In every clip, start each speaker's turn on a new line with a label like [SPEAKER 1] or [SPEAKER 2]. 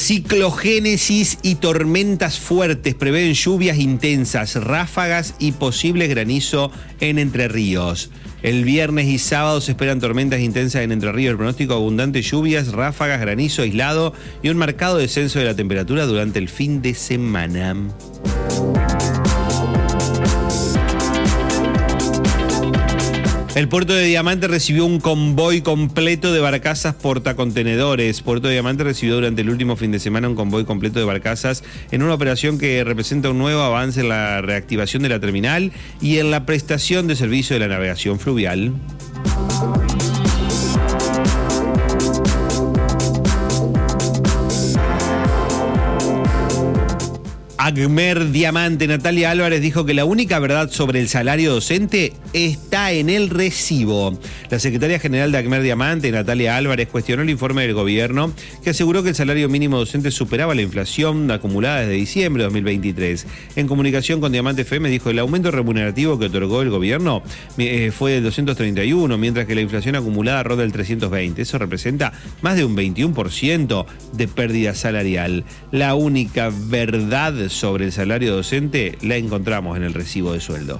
[SPEAKER 1] Ciclogénesis y tormentas fuertes prevén lluvias intensas, ráfagas y posible granizo en Entre Ríos. El viernes y sábado se esperan tormentas intensas en Entre Ríos. El pronóstico: abundantes lluvias, ráfagas, granizo aislado y un marcado descenso de la temperatura durante el fin de semana. El puerto de Diamante recibió un convoy completo de barcazas portacontenedores. Puerto de Diamante recibió durante el último fin de semana un convoy completo de barcazas en una operación que representa un nuevo avance en la reactivación de la terminal y en la prestación de servicio de la navegación fluvial. Agmer Diamante, Natalia Álvarez, dijo que la única verdad sobre el salario docente está en el recibo. La secretaria general de Agmer Diamante, Natalia Álvarez, cuestionó el informe del gobierno que aseguró que el salario mínimo docente superaba la inflación acumulada desde diciembre de 2023. En comunicación con Diamante FM dijo que el aumento remunerativo que otorgó el gobierno fue del 231, mientras que la inflación acumulada ronda el 320. Eso representa más de un 21% de pérdida salarial. La única verdad sobre el salario docente la encontramos en el recibo de sueldo.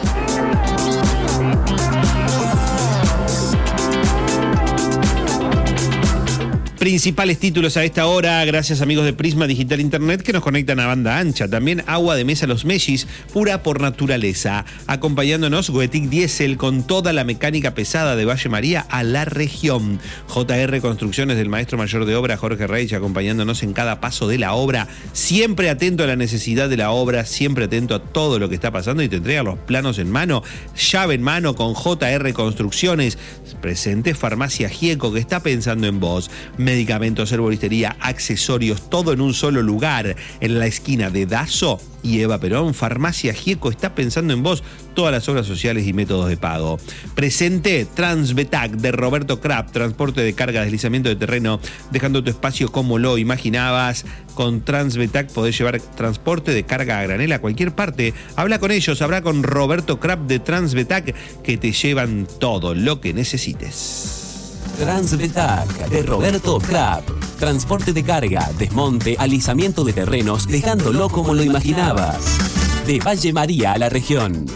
[SPEAKER 1] Principales títulos a esta hora, gracias amigos de Prisma Digital Internet que nos conectan a banda ancha. También agua de mesa Los Mellis, pura por naturaleza. Acompañándonos, Goetic Diesel con toda la mecánica pesada de Valle María a la región. JR Construcciones del maestro mayor de obra Jorge Reich, acompañándonos en cada paso de la obra. Siempre atento a la necesidad de la obra, siempre atento a todo lo que está pasando y te entrega los planos en mano, llave en mano con JR Construcciones. Presente Farmacia Gieco que está pensando en vos. Medicamentos, herboristería, accesorios, todo en un solo lugar. En la esquina de Dazo y Eva Perón, Farmacia Gieco está pensando en vos. Todas las obras sociales y métodos de pago. Presente Transvetac de Roberto Krapp, transporte de carga, deslizamiento de terreno, dejando tu espacio como lo imaginabas. Con Transvetac podés llevar transporte de carga a granel a cualquier parte. Habla con ellos, habla con Roberto Krapp de Transvetac, que te llevan todo lo que necesites.
[SPEAKER 2] Transvetac de Roberto Krapp. Transporte de carga, desmonte, alisamiento de terrenos, dejándolo como lo imaginabas. De Valle María a la región.